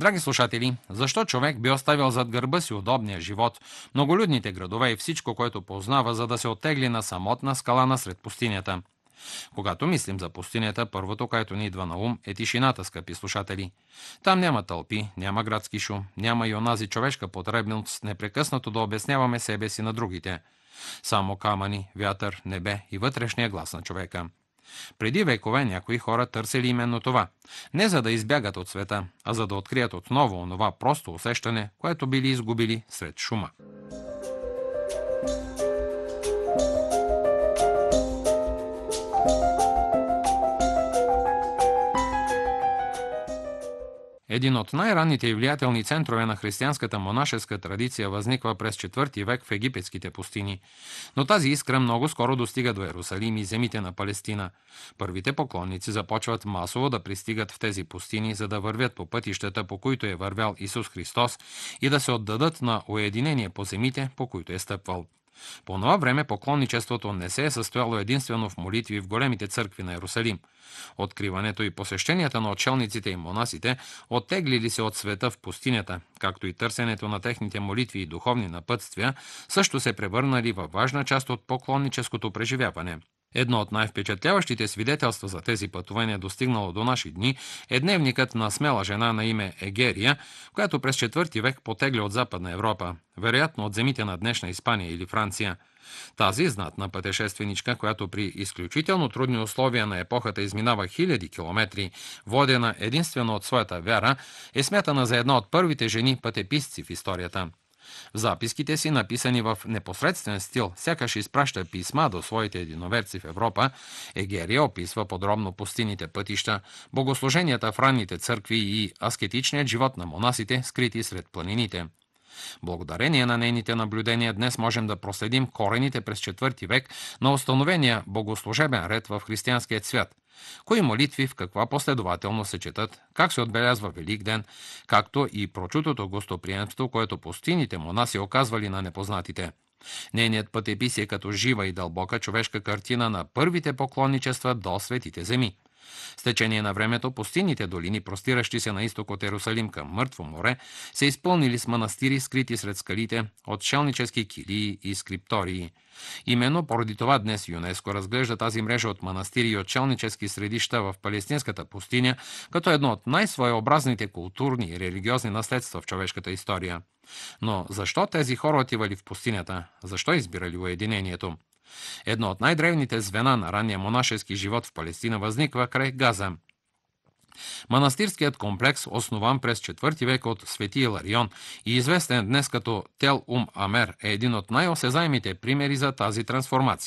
Драги слушатели, защо човек би оставил зад гърба си удобния живот, многолюдните градове и всичко, което познава, за да се оттегли на самотна скала насред пустинята? Когато мислим за пустинята, първото, което ни идва на ум, е тишината, скъпи слушатели. Там няма тълпи, няма градски шум, няма и онази човешка потребност непрекъснато да обясняваме себе си на другите. Само камъни, вятър, небе и вътрешния глас на човека. Преди векове някои хора търсили именно това. Не за да избягат от света, а за да открият отново онова просто усещане, което били изгубили сред шума. Един от най-ранните и влиятелни центрове на християнската монашеска традиция възниква през IV век в египетските пустини. Но тази искра много скоро достига до Ерусалим и земите на Палестина. Първите поклонници започват масово да пристигат в тези пустини, за да вървят по пътищата, по които е вървял Исус Христос, и да се отдадат на уединение по земите, по които е стъпвал. По това време поклонничеството не се е състояло единствено в молитви в големите църкви на Ерусалим. Откриването и посещенията на отшелниците и монасите, оттеглили се от света в пустинята, както и търсенето на техните молитви и духовни напътствия, също се превърнали във важна част от поклонническото преживяване. Едно от най-впечатляващите свидетелства за тези пътувания, достигнало до наши дни, е дневникът на смела жена на име Егерия, която през IV век потегля от Западна Европа, вероятно от земите на днешна Испания или Франция. Тази знатна пътешественичка, която при изключително трудни условия на епохата изминава хиляди километри, водена единствено от своята вяра, е смятана за една от първите жени пътеписци в историята. В записките си, написани в непосредствен стил, сякаш изпраща писма до своите единоверци в Европа, Егерия описва подробно пустините пътища, богослуженията в ранните църкви и аскетичният живот на монасите, скрити сред планините. Благодарение на нейните наблюдения днес можем да проследим корените през IV век на установения богослужебен ред в християнския свят. Кои молитви в каква последователност се четат, как се отбелязва Велик ден, както и прочутото гостоприемство, което пустините монаси оказвали на непознатите. Нейният пътепис е като жива и дълбока човешка картина на първите поклонничества до светите земи. С течение на времето пустинните долини, простиращи се на изток от Ерусалим към Мъртво море, се изпълнили с манастири, скрити сред скалите, отшелнически килии и скриптории. Именно поради това днес ЮНЕСКО разглежда тази мрежа от манастири и отшелнически средища в палестинската пустиня като едно от най-своеобразните културни и религиозни наследства в човешката история. Но защо тези хора отивали в пустинята? Защо избирали уединението? Едно от най-древните звена на ранния монашески живот в Палестина възниква край Газа. Манастирският комплекс, основан през IV век от свети Иларион и известен днес като Тел Амер, е един от най-осезаемите примери за тази трансформация.